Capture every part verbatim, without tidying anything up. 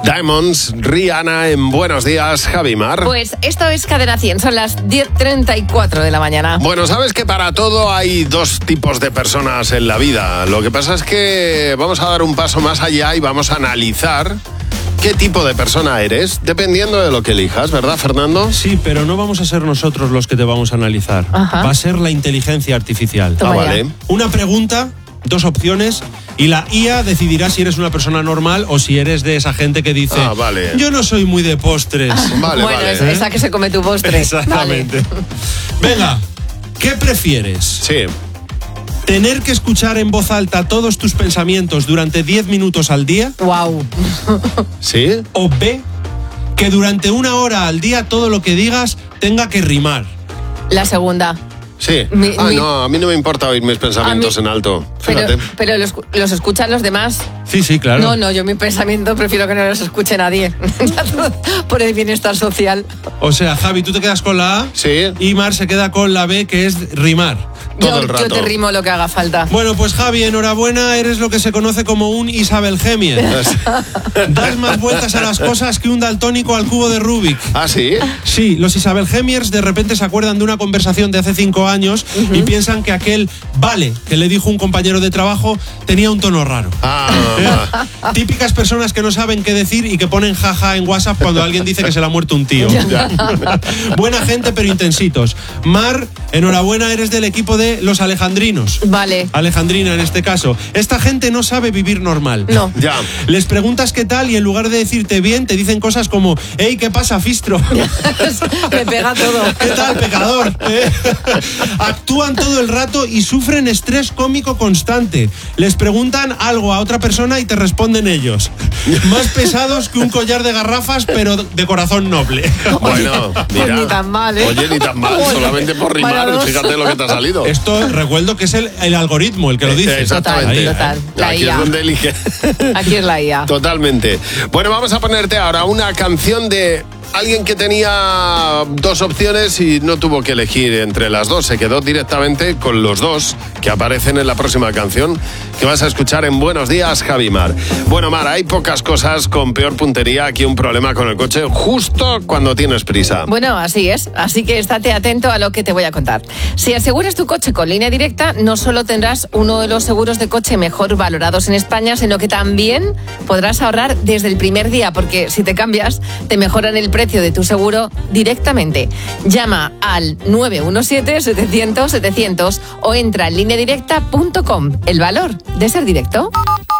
Diamonds, Rihanna en Buenos Días, Javi Mar. Pues esto es Cadena cien, son las diez treinta y cuatro de la mañana. Bueno, sabes que para todo hay dos tipos de personas en la vida. Lo que pasa es que vamos a dar un paso más allá y vamos a analizar qué tipo de persona eres, dependiendo de lo que elijas, ¿verdad, Fernando? Sí, pero no vamos a ser nosotros los que te vamos a analizar. Ajá. Va a ser la inteligencia artificial. Toma Ah, ya. vale. Una pregunta, dos opciones, y la I A decidirá si eres una persona normal o si eres de esa gente que dice Ah, vale. yo no soy muy de postres. Vale, bueno, vale. es- esa que se come tu postre. Exactamente. Vale. Venga, ¿qué prefieres? Sí. ¿Tener que escuchar en voz alta todos tus pensamientos durante diez minutos al día? Wow. ¿Sí? ¿O B, que durante una hora al día todo lo que digas tenga que rimar? La segunda. Sí. Mi- ah, mi- no, a mí no me importa oír mis pensamientos A mí- en alto. Pero, Fíjate. pero los, los escuchan los demás. Sí, sí, claro. No, no, yo mi pensamiento prefiero que no los escuche nadie. Por el bienestar social. O sea, Javi, tú te quedas con la A Sí. y Mar se queda con la B, que es rimar. Todo Yo, el yo rato. te rimo lo que haga falta. Bueno, pues Javi, enhorabuena, eres lo que se conoce como un Isabel Gemien. Das más vueltas a las cosas que un daltónico al cubo de Rubik. ¿Ah, sí? Sí, los Isabel Gemiers de repente se acuerdan de una conversación de hace cinco años y piensan que aquel vale que le dijo un compañero de trabajo tenía un tono raro. Ah, Típicas personas que no saben qué decir y que ponen jaja en WhatsApp cuando alguien dice que se le ha muerto un tío. Buena gente, pero intensitos. Mar, enhorabuena, eres del equipo de los alejandrinos. Vale. Alejandrina en este caso. Esta gente no sabe vivir normal. No. ya. Les preguntas qué tal y en lugar de decirte bien, te dicen cosas como hey, ¿qué pasa, Fistro? Me pega todo. ¿Qué tal, pecador? ¿Eh? Actúan todo el rato y sufren estrés cómico constante. Les preguntan algo a otra persona y te responden ellos. Más pesados que un collar de garrafas, pero de corazón noble. Bueno, Pues mira. ni tan mal, ¿eh? Oye, ni tan mal, Oye, solamente por rimar, para dos. fíjate lo que te ha salido. Esto recuerdo que es el, el algoritmo el que lo dice. Exactamente. Total, total. La Aquí I A. es donde elige. Aquí es la I A. Totalmente. Bueno, vamos a ponerte ahora una canción de alguien que tenía dos opciones y no tuvo que elegir entre las dos. Se quedó directamente con los dos que aparecen en la próxima canción que vas a escuchar en Buenos Días, Javi Mar. Bueno, Mar, hay pocas cosas con peor puntería que un problema con el coche justo cuando tienes prisa. Bueno, así es. Así que estate atento a lo que te voy a contar. Si aseguras tu coche con Línea Directa, no solo tendrás uno de los seguros de coche mejor valorados en España, sino que también podrás ahorrar desde el primer día, porque si te cambias, te mejoran el precio de tu seguro directamente. Llama al nueve uno siete, setecientos, setecientos o entra en línea directa punto com. El valor de ser directo.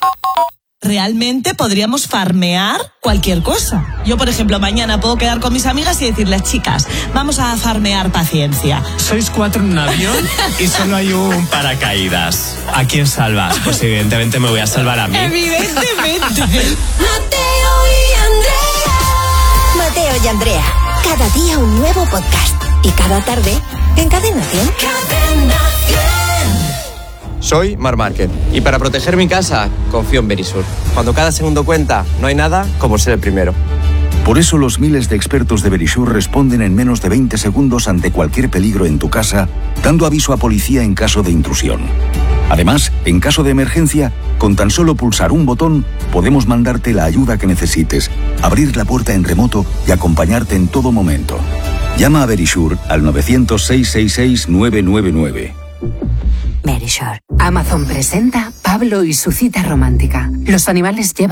Realmente podríamos farmear cualquier cosa. Yo, por ejemplo, mañana puedo quedar con mis amigas y decirles, chicas, vamos a farmear paciencia. Sois cuatro en un avión y solo hay un paracaídas. ¿A quién salvas? Pues evidentemente me voy a salvar a mí. Evidentemente. Mateo y Andrea. Mateo y Andrea. Cada día un nuevo podcast. Y cada tarde en Cadena cien. Cadena cien. Soy Mar Márquez y para proteger mi casa confío en Verisur. Cuando cada segundo cuenta, no hay nada como ser el primero. Por eso los miles de expertos de Verisur responden en menos de veinte segundos ante cualquier peligro en tu casa, dando aviso a policía en caso de intrusión. Además, en caso de emergencia, con tan solo pulsar un botón, podemos mandarte la ayuda que necesites, abrir la puerta en remoto y acompañarte en todo momento. Llama a Verisur al nueve cero cero, seis seis seis, nueve nueve nueve. Verisure. Amazon presenta Pablo y su cita romántica. Los animales llevan